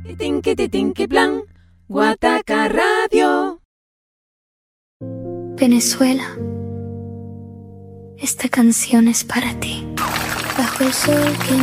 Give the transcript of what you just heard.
Tinky plan, Guataca Radio. Venezuela, esta canción es para ti. Bajo el sol que